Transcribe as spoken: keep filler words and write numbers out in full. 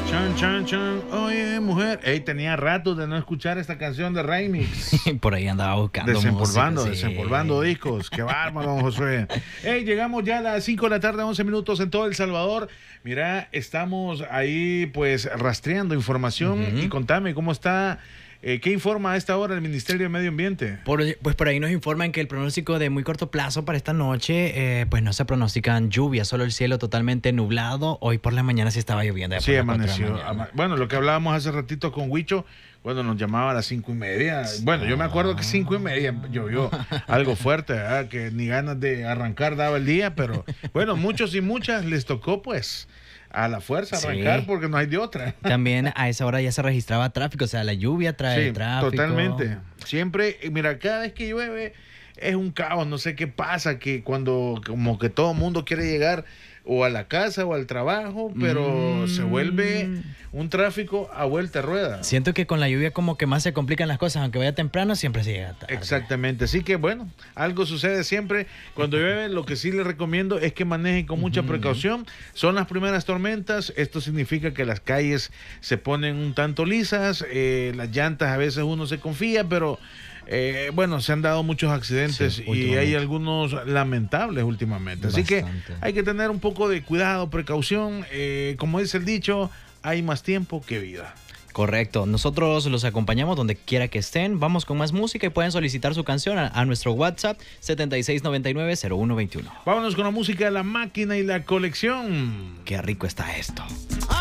Chan, chan, chan. Oye, mujer. Ey, tenía rato de no escuchar esta canción de Remix. Por ahí andaba buscando Desempolvando, música, sí. desempolvando discos. Qué bárbaro, don Josué. Hey, llegamos ya a las cinco de la tarde, once minutos en todo El Salvador. Mira, estamos ahí pues rastreando información. Uh-huh. Y contame, ¿cómo está? Eh, ¿Qué informa a esta hora el Ministerio de Medio Ambiente? Por, pues por ahí nos informan que el pronóstico de muy corto plazo para esta noche, eh, pues no se pronostican lluvias, solo el cielo totalmente nublado. Hoy por la mañana sí estaba lloviendo. Sí, amaneció. Ama- bueno, lo que hablábamos hace ratito con Huicho, cuando nos llamaba a las cinco y media. Bueno, yo me acuerdo que cinco y media llovió algo fuerte, ¿verdad? Que ni ganas de arrancar daba el día, pero bueno, muchos y muchas les tocó pues a la fuerza arrancar, sí, porque no hay de otra. También a esa hora ya se registraba tráfico, o sea, la lluvia trae sí, tráfico. Totalmente. Siempre, mira, cada vez que llueve es un caos, no sé qué pasa, que cuando como que todo el mundo quiere llegar o a la casa o al trabajo, pero mm. se vuelve un tráfico a vuelta rueda. Siento que con la lluvia como que más se complican las cosas, aunque vaya temprano siempre se llega tarde. Exactamente, así que bueno, algo sucede siempre cuando llueve. Lo que sí les recomiendo es que manejen con mucha uh-huh. precaución. Son las primeras tormentas, esto significa que las calles se ponen un tanto lisas, eh, las llantas a veces uno se confía, pero Eh, bueno, se han dado muchos accidentes, sí, y hay algunos lamentables últimamente. Así Bastante. que hay que tener un poco de cuidado, precaución. Eh, como dice el dicho, hay más tiempo que vida. Correcto. Nosotros los acompañamos donde quiera que estén. Vamos con más música y pueden solicitar su canción a, a nuestro WhatsApp setenta y seis noventa y nueve cero uno veintiuno. Vámonos con la música de La Máquina y la Colección. Qué rico está esto.